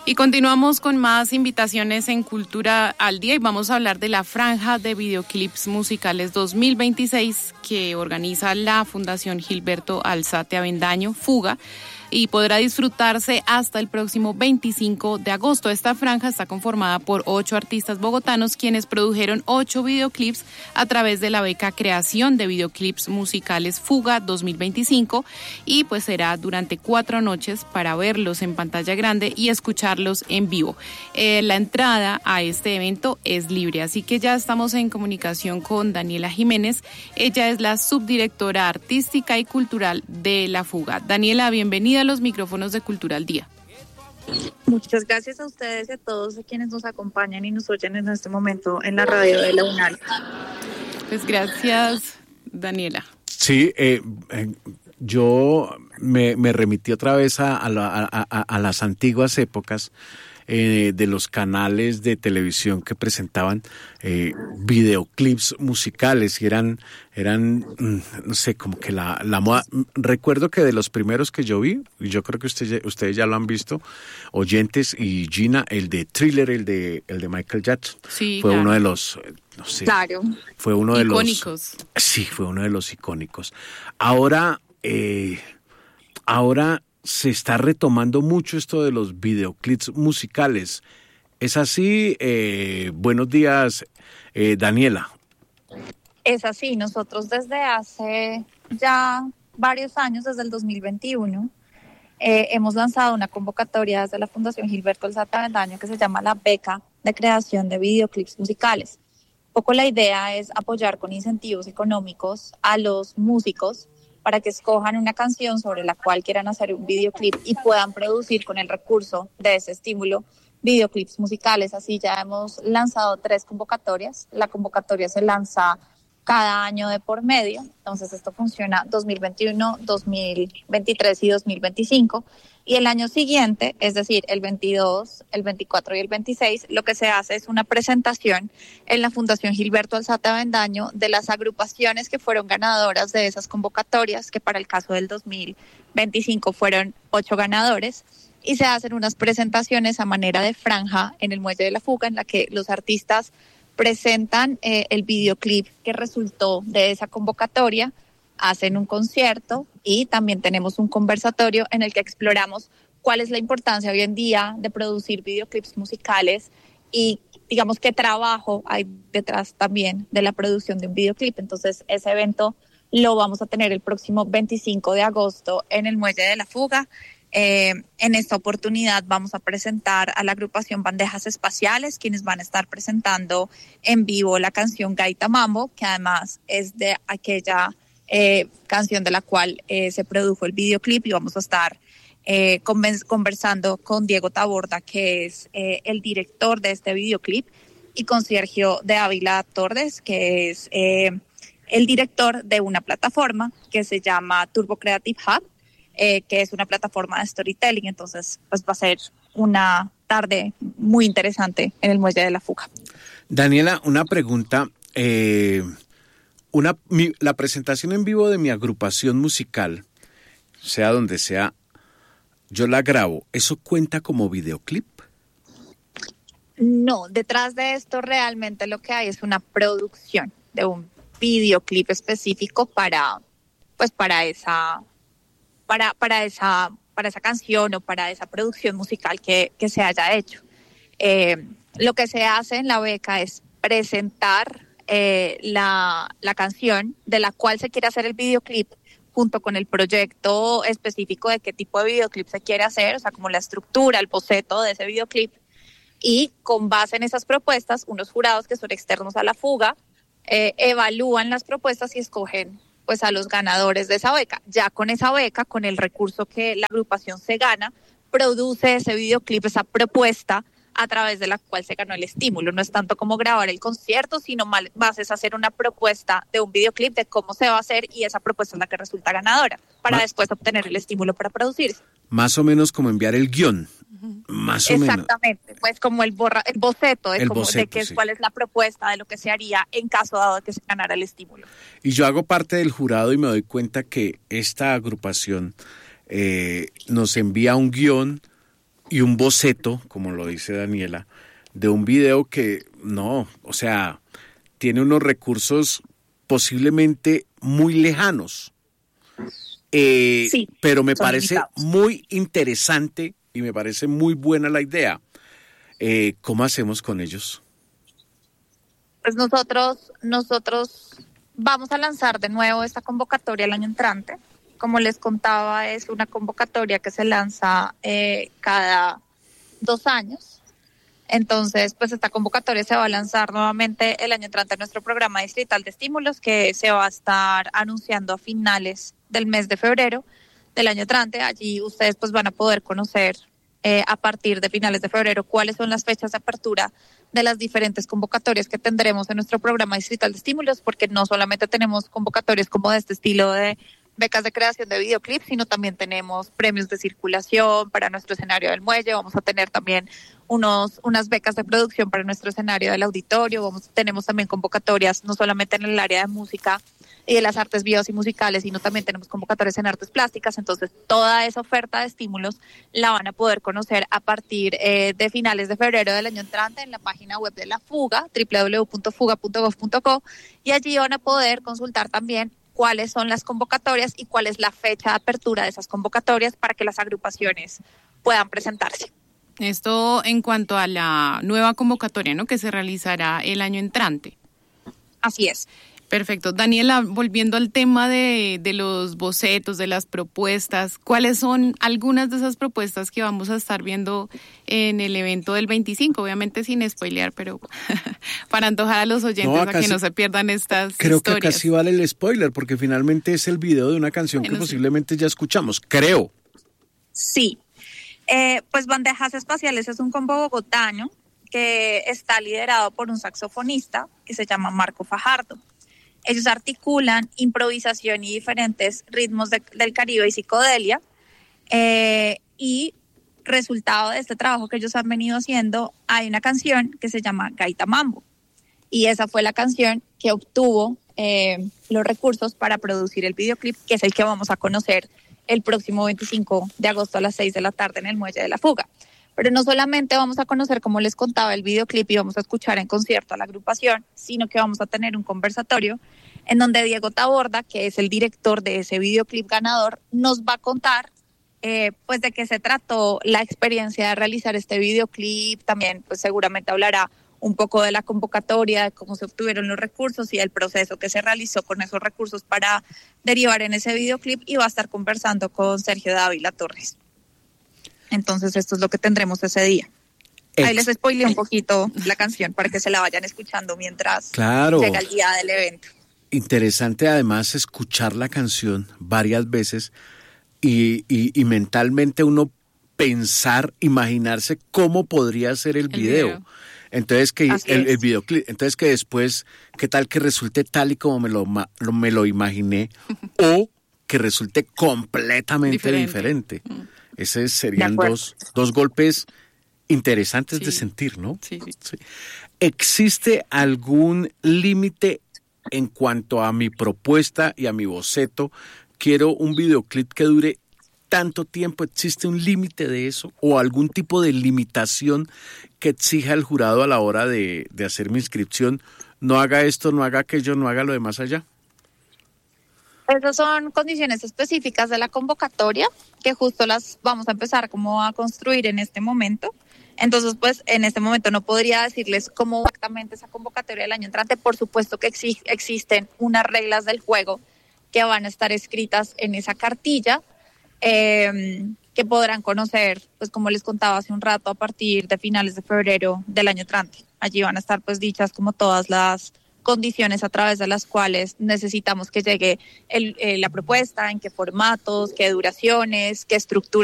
Y continuamos con más invitaciones en Cultura al Día y vamos a hablar de la franja de videoclips musicales 2026 que organiza la Fundación Gilberto Alzate Avendaño, Fuga, y podrá disfrutarse hasta el próximo 25 de agosto. Esta franja está conformada por 8 artistas bogotanos quienes produjeron 8 videoclips a través de la beca Creación de Videoclips Musicales Fuga 2025 y pues será durante 4 noches para verlos en pantalla grande y escucharlos en vivo. La entrada a este evento es libre, así que ya estamos en comunicación con Daniela Jiménez. Ella es la subdirectora artística y cultural de la Fuga. Daniela, bienvenida a los micrófonos de Cultura al Día. Muchas gracias a ustedes y a todos quienes nos acompañan y nos oyen en este momento en la radio de la UNAL. Pues gracias, Daniela. Sí, yo me remití otra vez a las antiguas épocas de los canales de televisión que presentaban videoclips musicales y eran no sé, como que la moda. Recuerdo que de los primeros que yo vi, y yo creo que ustedes ya lo han visto, oyentes y Gina, el de Thriller, el de Michael Jackson, sí, fue claro. Uno de los, no sé, claro, fue uno de icónicos. Sí, fue uno de los icónicos. Ahora se está retomando mucho esto de los videoclips musicales. ¿Es así? Buenos días, Daniela. Es así. Nosotros desde hace ya varios años, desde el 2021, hemos lanzado una convocatoria desde la Fundación Gilberto Alzate Avendaño que se llama la Beca de Creación de Videoclips Musicales. Un poco la idea es apoyar con incentivos económicos a los músicos para que escojan una canción sobre la cual quieran hacer un videoclip y puedan producir con el recurso de ese estímulo videoclips musicales. Así ya hemos lanzado 3 convocatorias. La convocatoria se lanza cada año de por medio. Entonces esto funciona 2021, 2023 y 2025. Y el año siguiente, es decir, el 22, el 24 y el 26, lo que se hace es una presentación en la Fundación Gilberto Alzate Avendaño de las agrupaciones que fueron ganadoras de esas convocatorias, que para el caso del 2025 fueron 8 ganadores, y se hacen unas presentaciones a manera de franja en el Muelle de la Fuga, en la que los artistas presentan el videoclip que resultó de esa convocatoria, hacen un concierto y también tenemos un conversatorio en el que exploramos cuál es la importancia hoy en día de producir videoclips musicales y digamos qué trabajo hay detrás también de la producción de un videoclip. Entonces ese evento lo vamos a tener el próximo 25 de agosto en el Muelle de la Fuga. En esta oportunidad vamos a presentar a la agrupación Bandejas Espaciales, quienes van a estar presentando en vivo la canción Gaita Mambo, que además es de aquella canción de la cual se produjo el videoclip, y vamos a estar conversando con Diego Taborda, que es el director de este videoclip, y con Sergio de Ávila Tordes, que es el director de una plataforma que se llama Turbo Creative Hub, que es una plataforma de storytelling. Entonces pues va a ser una tarde muy interesante en el Muelle de la Fuga. Daniela, una pregunta. La presentación en vivo de mi agrupación musical, sea donde sea, yo la grabo, ¿eso cuenta como videoclip? No, detrás de esto realmente lo que hay es una producción de un videoclip específico para esa canción o para esa producción musical que se haya hecho. Lo que se hace en la beca es presentar la canción de la cual se quiere hacer el videoclip junto con el proyecto específico de qué tipo de videoclip se quiere hacer, o sea, como la estructura, el boceto de ese videoclip, y con base en esas propuestas, unos jurados que son externos a la Fuga evalúan las propuestas y escogen pues a los ganadores de esa beca. Ya con esa beca, con el recurso que la agrupación se gana, produce ese videoclip, esa propuesta a través de la cual se ganó el estímulo. No es tanto como grabar el concierto, sino más es hacer una propuesta de un videoclip de cómo se va a hacer, y esa propuesta es la que resulta ganadora para después obtener el estímulo para producirse. Más o menos como enviar el guión. Más o menos. Exactamente, pues como el boceto, Sí. Cuál es la propuesta de lo que se haría en caso dado de que se ganara el estímulo. Y yo hago parte del jurado y me doy cuenta que esta agrupación nos envía un guión y un boceto, como lo dice Daniela, de un video que no, o sea, tiene unos recursos posiblemente muy lejanos. Sí, pero me son parece limitados. muy interesante y me parece muy buena la idea. ¿Cómo hacemos con ellos? Pues nosotros vamos a lanzar de nuevo esta convocatoria el año entrante. Como les contaba, es una convocatoria que se lanza cada 2 años. Entonces, pues esta convocatoria se va a lanzar nuevamente el año entrante en nuestro programa distrital de estímulos, que se va a estar anunciando a finales del mes de febrero del año entrante. Allí ustedes pues van a poder conocer a partir de finales de febrero cuáles son las fechas de apertura de las diferentes convocatorias que tendremos en nuestro programa distrital de estímulos, porque no solamente tenemos convocatorias como de este estilo de becas de creación de videoclips, sino también tenemos premios de circulación para nuestro escenario del muelle. Vamos a tener también unas becas de producción para nuestro escenario del auditorio. Tenemos también convocatorias no solamente en el área de música y de las artes vivas y musicales, sino también tenemos convocatorias en artes plásticas. Entonces, toda esa oferta de estímulos la van a poder conocer a partir de finales de febrero del año entrante en la página web de la Fuga, www.fuga.gov.co, y allí van a poder consultar también cuáles son las convocatorias y cuál es la fecha de apertura de esas convocatorias para que las agrupaciones puedan presentarse. Esto en cuanto a la nueva convocatoria, ¿no?, que se realizará el año entrante. Así es. Perfecto. Daniela, volviendo al tema de los bocetos, de las propuestas, ¿cuáles son algunas de esas propuestas que vamos a estar viendo en el evento del 25? Obviamente sin spoilear, pero para antojar a los oyentes a que no se pierdan estas creo historias. Creo que casi vale el spoiler, porque finalmente es el video de una canción que posiblemente ya escuchamos, creo. Sí. Pues Bandejas Espaciales es un combo bogotaño que está liderado por un saxofonista que se llama Marco Fajardo. Ellos articulan improvisación y diferentes ritmos del Caribe y psicodelia. Y resultado de este trabajo que ellos han venido haciendo, hay una canción que se llama Gaita Mambo. Y esa fue la canción que obtuvo los recursos para producir el videoclip, que es el que vamos a conocer el próximo 25 de agosto a las 6 de la tarde en el Muelle de la Fuga. Pero no solamente vamos a conocer, como les contaba, el videoclip y vamos a escuchar en concierto a la agrupación, sino que vamos a tener un conversatorio en donde Diego Taborda, que es el director de ese videoclip ganador, nos va a contar pues de qué se trató la experiencia de realizar este videoclip. También pues seguramente hablará un poco de la convocatoria, de cómo se obtuvieron los recursos y el proceso que se realizó con esos recursos para derivar en ese videoclip, y va a estar conversando con Sergio Dávila Torres. Entonces esto es lo que tendremos ese día. Ahí les spoileé un poquito la canción para que se la vayan escuchando mientras llega el día del evento. Interesante además escuchar la canción varias veces y mentalmente uno pensar, imaginarse cómo podría ser el video. Entonces que el videoclip, entonces que después, ¿qué tal que resulte tal y como me lo imaginé o que resulte completamente diferente? Esos serían dos golpes interesantes de sentir, ¿no? Sí. ¿Existe algún límite en cuanto a mi propuesta y a mi boceto? Quiero un videoclip que dure tanto tiempo. ¿Existe un límite de eso o algún tipo de limitación que exija el jurado a la hora de hacer mi inscripción? No haga esto, no haga aquello, no haga lo de más allá. Esas son condiciones específicas de la convocatoria que justo las vamos a empezar como a construir en este momento. Entonces, pues en este momento no podría decirles cómo exactamente esa convocatoria del año entrante. Por supuesto que existen unas reglas del juego que van a estar escritas en esa cartilla, que podrán conocer, pues como les contaba hace un rato, a partir de finales de febrero del año entrante. Allí van a estar pues dichas como todas las condiciones a través de las cuales necesitamos que llegue la propuesta, en qué formatos, qué duraciones, qué estructura